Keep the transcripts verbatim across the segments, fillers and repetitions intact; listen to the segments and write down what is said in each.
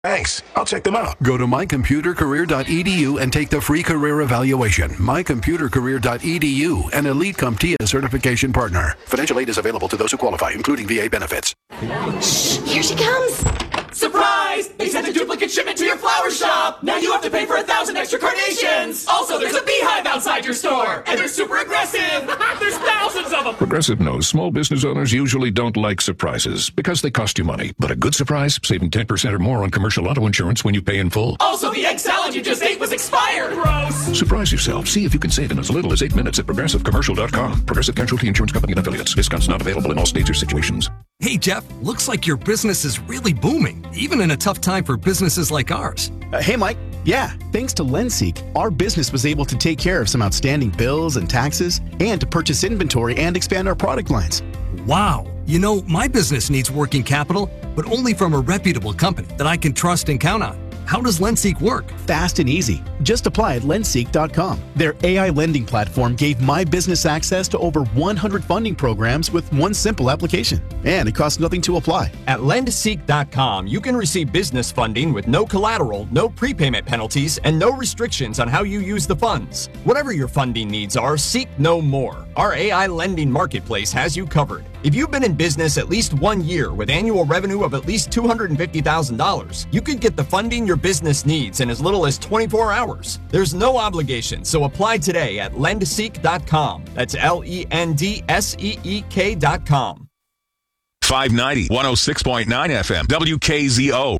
Thanks. I'll check them out. Go to my computer career dot e d u and take the free career evaluation. my computer career dot e d u, an Elite CompTIA certification partner. Financial aid is available to those who qualify, including V A benefits. Shh, here she comes. Surprise! They sent a duplicate shipment to your flower shop! Now you have to pay for a thousand extra carnations! Also, there's a beehive outside your store! And they're super aggressive! There's thousands of them! Progressive knows small business owners usually don't like surprises because they cost you money. But a good surprise, saving ten percent or more on commercial auto insurance when you pay in full. Also, the egg salad you just ate was expired! Gross! Surprise yourself. See if you can save in as little as eight minutes at progressive commercial dot com. Progressive Casualty Insurance Company and affiliates. Discounts not available in all states or situations. Hey, Jeff, looks like your business is really booming, even in a tough time for businesses like ours. Uh, hey, Mike. Yeah, thanks to LendSeek, our business was able to take care of some outstanding bills and taxes and to purchase inventory and expand our product lines. Wow. You know, my business needs working capital, but only from a reputable company that I can trust and count on. How does LendSeek work? Fast and easy. Just apply at lendseek dot com. Their A I lending platform gave my business access to over one hundred funding programs with one simple application. And it costs nothing to apply. At lendseek dot com, you can receive business funding with no collateral, no prepayment penalties, and no restrictions on how you use the funds. Whatever your funding needs are, seek no more. Our A I lending marketplace has you covered. If you've been in business at least one year with annual revenue of at least two hundred fifty thousand dollars, you could get the funding your business needs in as little as twenty-four hours. There's no obligation, so apply today at lendseek dot com. That's L E N D S E E K dot com. five ninety, one oh six point nine F M, W K Z O.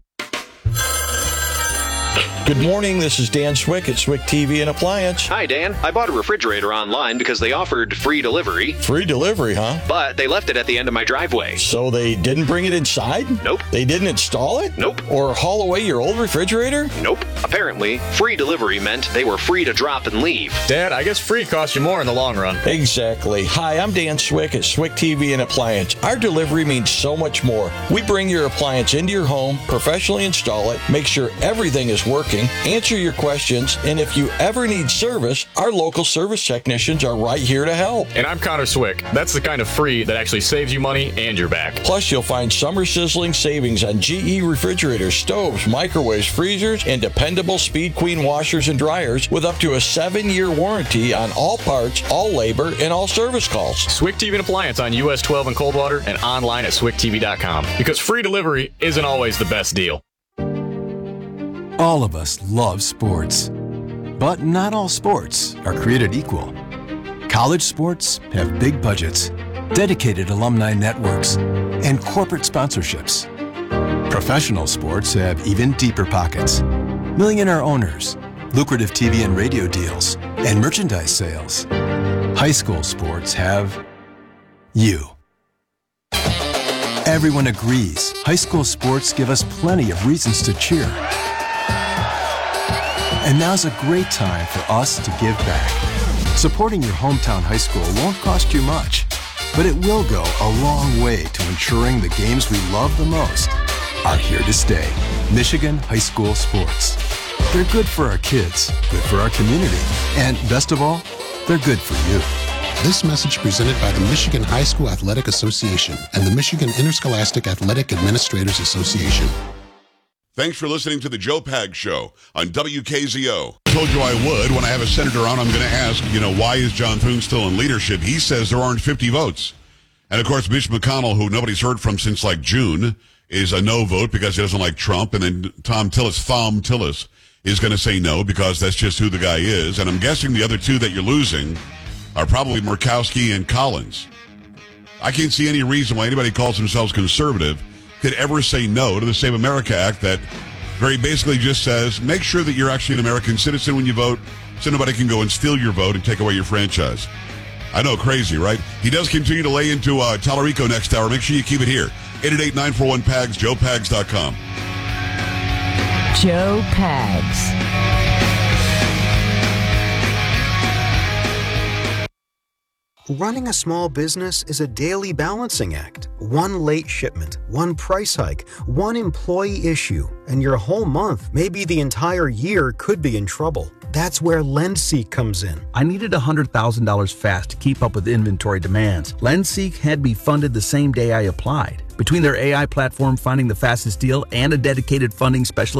Good morning, this is Dan Swick at Swick T V and Appliance. Hi, Dan. I bought a refrigerator online because they offered free delivery. Free delivery, huh? But they left it at the end of my driveway. So they didn't bring it inside? Nope. They didn't install it? Nope. Or haul away your old refrigerator? Nope. Apparently, free delivery meant they were free to drop and leave. Dad, I guess free costs you more in the long run. Exactly. Hi, I'm Dan Swick at Swick T V and Appliance. Our delivery means so much more. We bring your appliance into your home, professionally install it, make sure everything is working, answer your questions, and if you ever need service, our local service technicians are right here to help. And I'm Connor Swick. That's the kind of free that actually saves you money and your back. Plus, you'll find summer sizzling savings on G E refrigerators, stoves, microwaves, freezers, and dependable Speed Queen washers and dryers with up to a seven-year warranty on all parts, all labor, and all service calls. Swick T V and Appliance on U S twelve in Coldwater and online at swick t v dot com. Because free delivery isn't always the best deal. All of us love sports, but not all sports are created equal. College sports have big budgets, dedicated alumni networks, and corporate sponsorships. Professional sports have even deeper pockets, millionaire owners, lucrative T V and radio deals, and merchandise sales. High school sports have you. Everyone agrees high school sports give us plenty of reasons to cheer. And now's a great time for us to give back. Supporting your hometown high school won't cost you much, but it will go a long way to ensuring the games we love the most are here to stay. Michigan High School Sports. They're good for our kids, good for our community, and best of all, they're good for you. This message presented by the Michigan High School Athletic Association and the Michigan Interscholastic Athletic Administrators Association. Thanks for listening to the Joe Pags Show on W K Z O. I told you I would. When I have a senator on, I'm going to ask, you know, why is John Thune still in leadership? He says there aren't fifty votes. And, of course, Mitch McConnell, who nobody's heard from since, like, June, is a no vote because he doesn't like Trump. And then Tom Tillis, Thom Tillis, is going to say no because that's just who the guy is. And I'm guessing the other two that you're losing are probably Murkowski and Collins. I can't see any reason why anybody calls themselves conservative could ever say no to the Save America Act that very basically just says, make sure that you're actually an American citizen when you vote so nobody can go and steal your vote and take away your franchise. I know, crazy, right? He does continue to lay into uh, Tallarico next hour. Make sure you keep it here. eight eight eight, nine four one, P A G S, joe pags dot com. Joe Pags. Running a small business is a daily balancing act. One late shipment, one price hike, one employee issue, and your whole month, maybe the entire year, could be in trouble. That's where LendSeek comes in. I needed one hundred thousand dollars fast to keep up with inventory demands. LendSeek had me funded the same day I applied. Between their A I platform, finding the fastest deal, and a dedicated funding specialist